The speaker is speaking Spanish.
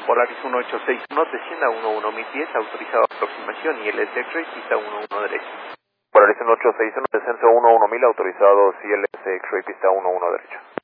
Polaris 1861, descienda 11010, autorizado aproximación y LS X-Ray, pista 11 derecho. Polaris 1861, descenso 11000, autorizado CLS X-Ray, pista 11 derecho.